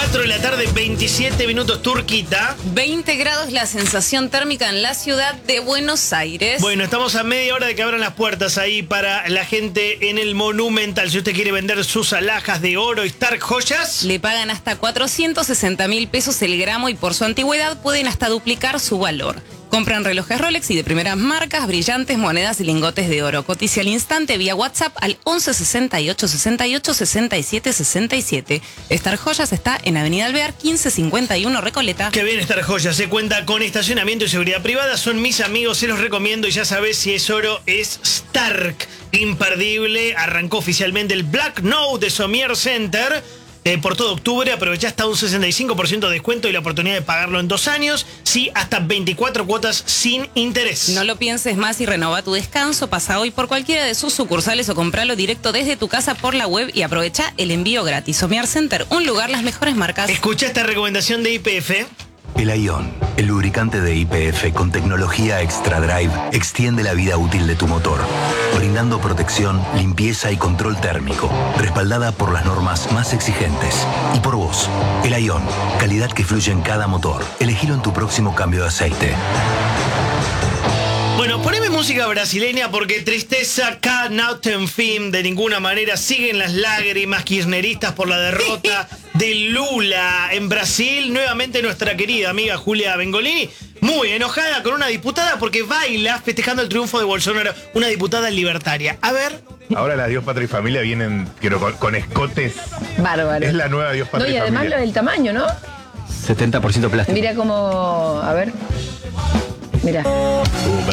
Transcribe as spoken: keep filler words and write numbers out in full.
cuatro de la tarde, veintisiete minutos, Turquita. veinte grados la sensación térmica en la ciudad de Buenos Aires. Bueno, estamos a media hora de que abran las puertas ahí para la gente en el Monumental. Si usted quiere vender sus alhajas de oro y Stark Joyas, le pagan hasta cuatrocientos sesenta mil pesos el gramo y por su antigüedad pueden hasta duplicar su valor. Compran relojes Rolex y de primeras marcas, brillantes, monedas y lingotes de oro. Cotice al instante vía WhatsApp al once sesenta y ocho sesenta y ocho sesenta y siete sesenta y siete. Star Joyas está en Avenida Alvear quince cincuenta y uno Recoleta. Que bien Star Joyas, se cuenta con estacionamiento y seguridad privada. Son mis amigos, se los recomiendo y ya sabes, si es oro, es Stark. Imperdible, arrancó oficialmente el Black Note de Somier Center. Eh, por todo octubre, aprovecha hasta un sesenta y cinco por ciento de descuento y la oportunidad de pagarlo en dos años. Sí, hasta veinticuatro cuotas sin interés. No lo pienses más y renova tu descanso. Pasa hoy por cualquiera de sus sucursales o compralo directo desde tu casa por la web y aprovecha el envío gratis. Somier Center, un lugar, las mejores marcas. Escucha esta recomendación de Y P F. El Ion, el lubricante de Y P F con tecnología Extra Drive, extiende la vida útil de tu motor, brindando protección, limpieza y control térmico, respaldada por las normas más exigentes. Y por vos, el Ion, calidad que fluye en cada motor. Elegilo en tu próximo cambio de aceite. Bueno, poneme música brasileña porque tristeza, cannot film, de ninguna manera siguen las lágrimas kirchneristas por la derrota de Lula en Brasil. Nuevamente nuestra querida amiga Julia Bengolini, muy enojada con una diputada porque baila festejando el triunfo de Bolsonaro, una diputada libertaria. A ver. Ahora las Dios, Patria y Familia vienen quiero, con, con escotes. Bárbaro. Es la nueva Dios, Patria no, y y además Familia. lo del tamaño, ¿no? setenta por ciento plástico. Mira cómo... A ver. Mira.